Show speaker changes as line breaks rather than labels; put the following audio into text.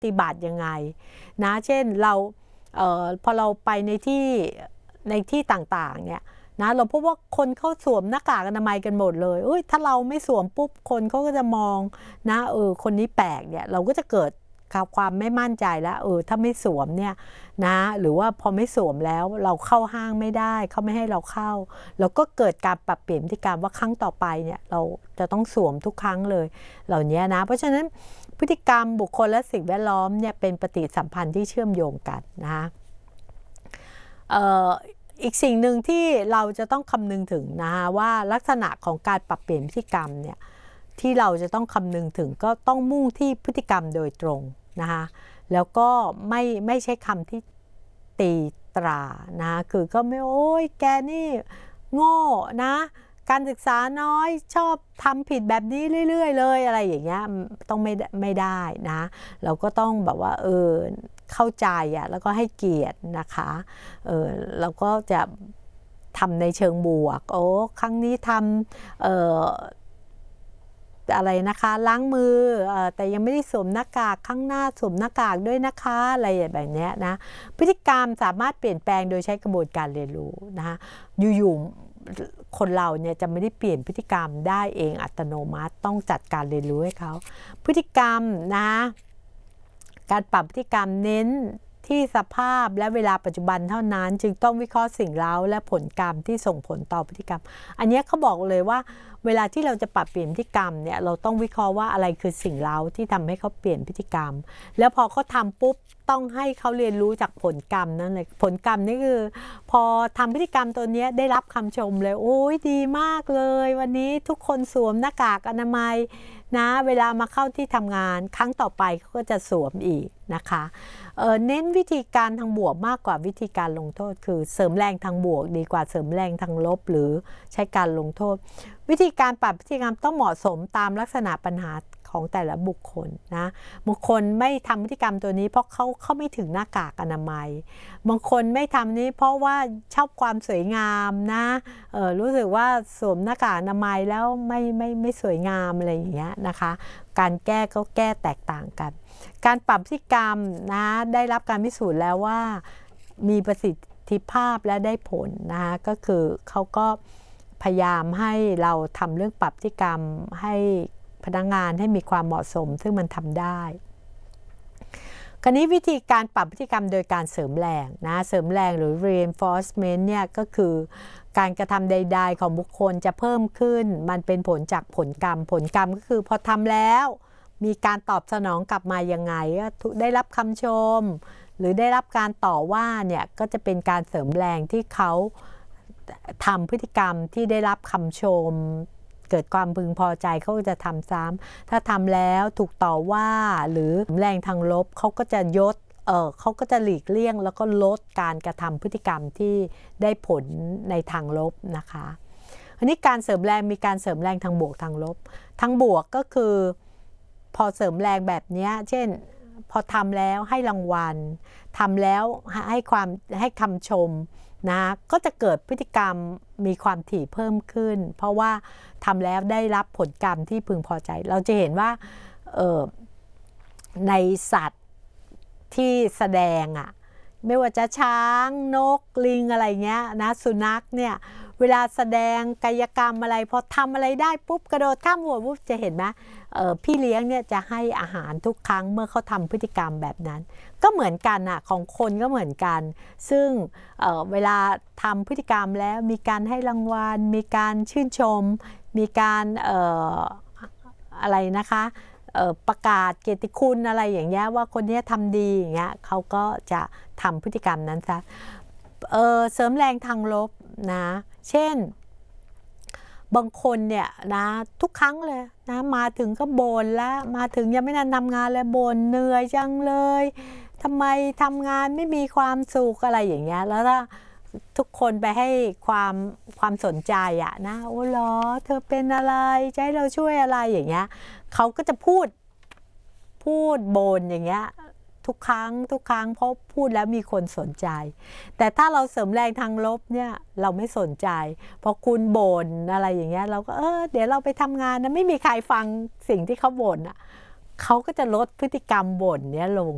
ฏิบัติยังไงนะเช่นเราพอเราไปในที่ต่างๆเนี่ยนะเราพบว่าคนเขาสวมหน้ากากอนามัยกันหมดเลยถ้าเราไม่สวมปุ๊บคนเขาก็จะมองนะคนนี้แปลกเนี่ยเราก็จะเกิดความไม่มั่นใจแล้วถ้าไม่สวมเนี่ยนะหรือว่าพอไม่สวมแล้วเราเข้าห้างไม่ได้เขาไม่ให้เราเข้าแล้วก็เกิดการปรับเปลี่ยนพฤติกรรมว่าครั้งต่อไปเนี่ยเราจะต้องสวมทุกครั้งเลยเหล่านี้นะเพราะฉะนั้นพฤติกรรมบุคคลและสิ่งแวดล้อมเนี่ยเป็นปฏิสัมพันธ์ที่เชื่อมโยงกันนะคะอีกสิ่งหนึ่งที่เราจะต้องคำนึงถึงนะคะว่าลักษณะของการปรับเปลี่ยนพฤติกรรมเนี่ยที่เราจะต้องคำนึงถึงก็ต้องมุ่งที่พฤติกรรมโดยตรงนะคะแล้วก็ไม่ใช้คำที่ตีตรานะคือก็ไม่แกนี่โง่นะการศึกษาน้อยชอบทำผิดแบบนี้เรื่อยๆเลยอะไรอย่างเงี้ยต้องไม่ได้นะเราก็ต้องแบบว่าเข้าใจแล้วก็ให้เกียรตินะคะเราก็จะทำในเชิงบวกครั้งนี้ทำอะไรนะคะล้างมือแต่ยังไม่ได้สวมหน้ากากข้างหน้าสวมหน้ากากด้วยนะคะอะไรแบบนี้นะพฤติกรรมสามารถเปลี่ยนแปลงโดยใช้กระบวนการเรียนรู้นะคะอยู่ๆคนเราเนี่ยจะไม่ได้เปลี่ยนพฤติกรรมได้เองอัตโนมัติต้องจัดการเรียนรู้ให้เขาพฤติกรรมนะการปรับพฤติกรรมเน้นที่สภาพและเวลาปัจจุบันเท่านั้นจึงต้องวิเคราะห์สิ่งเร้าและผลกรรมที่ส่งผลต่อพฤติกรรมอันนี้เขาบอกเลยว่าเวลาที่เราจะปรับเปลี่ยนพฤติกรรมเนี่ยเราต้องวิเคราะห์ว่าอะไรคือสิ่งเร้าที่ทำให้เขาเปลี่ยนพฤติกรรมแล้วพอเขาทำปุ๊บต้องให้เขาเรียนรู้จากผลกรรมนั่นเลยผลกรรมนี่คือพอทำพฤติกรรมตัวนี้ได้รับคำชมเลยดีมากเลยวันนี้ทุกคนสวมหน้ากากอนามัยนะเวลามาเข้าที่ทำงานครั้งต่อไปเขาก็จะสวมอีกนะคะเน้นวิธีการทางบวกมากกว่าวิธีการลงโทษคือเสริมแรงทางบวกดีกว่าเสริมแรงทางลบหรือใช้การลงโทษวิธีการปรับพฤติกรรมต้องเหมาะสมตามลักษณะปัญหาของแต่ละบุคคลนะบางคนไม่ทำพฤติกรรมตัวนี้เพราะเขาไม่ถึงหน้ากากอนามัยบางคนไม่ทำนี้เพราะว่าชอบความสวยงามนะรู้สึกว่าสวมหน้ากากอนามัยแล้วไม่สวยงามอะไรอย่างเงี้ยนะคะการแก้ก็แก้แตกต่างกันการปรับพฤติกรรมนะได้รับการพิสูจน์แล้วว่ามีประสิทธิภาพและได้ผลนะคะก็คือเขาก็พยายามให้เราทำเรื่องปรับพฤติกรรมให้พนักงานให้มีความเหมาะสมซึ่งมันทำได้คราวนี้วิธีการปรับพฤติกรรมโดยการเสริมแรงนะเสริมแรงหรือ reinforcement เนี่ยก็คือการกระทำใดๆของบุคคลจะเพิ่มขึ้นมันเป็นผลจากผลกรรมก็คือพอทำแล้วมีการตอบสนองกลับมายังไงได้รับคำชมหรือได้รับการต่อว่าเนี่ยก็จะเป็นการเสริมแรงที่เขาทำพฤติกรรมที่ได้รับคำชมเกิดความพึงพอใจเขาจะทำซ้ำถ้าทำแล้วถูกต่อว่าหรือแรงทางลบเขาก็จะเขาก็จะหลีกเลี่ยงแล้วก็ลดการกระทำพฤติกรรมที่ได้ผลในทางลบนะคะอันนี้การเสริมแรงมีการเสริมแรงทางบวกทางลบทางบวกก็คือพอเสริมแรงแบบนี้เช่นพอทำแล้วให้รางวัลทำแล้วให้คำชมนะก็จะเกิดพฤติกรรมมีความถี่เพิ่มขึ้นเพราะว่าทำแล้วได้รับผลกรรมที่พึงพอใจเราจะเห็นว่าในสัตว์ที่แสดงไม่ว่าจะช้างนกลิงอะไรเงี้ยนะสุนัขเนี่ยเวลาแสดงกายกรรมอะไรพอทำอะไรได้ปุ๊บกระโดดข้ามหัวปุ๊บจะเห็นไหมพี่เลี้ยงเนี่ยจะให้อาหารทุกครั้งเมื่อเขาทำพฤติกรรมแบบนั้นก็เหมือนกันของคนก็เหมือนกันซึ่งเวลาทำพฤติกรรมแล้วมีการให้รางวัลมีการชื่นชมมีการอะไรนะคะประกาศเกียรติคุณอะไรอย่างเงี้ยว่าคนนี้ทำดีอย่างเงี้ยเขาก็จะทำพฤติกรรมนั้นซะเสริมแรงทางลบนะเช่นบางคนเนี่ยนะทุกครั้งเลยนะมาถึงก็บ่นแล้วมาถึงยังไม่ทันทำงานเลยบ่นเหนื่อยจังเลยทำไมทำงานไม่มีความสุขอะไรอย่างเงี้ยแล้วถ้าทุกคนไปให้ความสนใจนะโอ้เหรอเธอเป็นอะไรจะให้เราช่วยอะไรอย่างเงี้ยเขาก็จะพูดบ่นอย่างเงี้ยทุกครั้งเพราะพูดแล้วมีคนสนใจแต่ถ้าเราเสริมแรงทางลบเนี่ยเราไม่สนใจพอคุณบ่นอะไรอย่างเงี้ยเราก็เดี๋ยวเราไปทำงานนะไม่มีใครฟังสิ่งที่เขาบ่นเขาก็จะลดพฤติกรรมบ่นเนี้ยลง